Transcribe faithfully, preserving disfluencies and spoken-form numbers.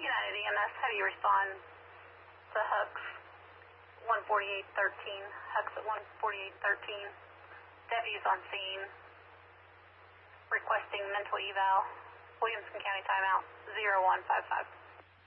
United E M S, how do you respond to Hux one forty-eight thirteen? Hux at one forty-eight thirteen. Deputies on scene requesting mental eval. Williamson County timeout zero one five five.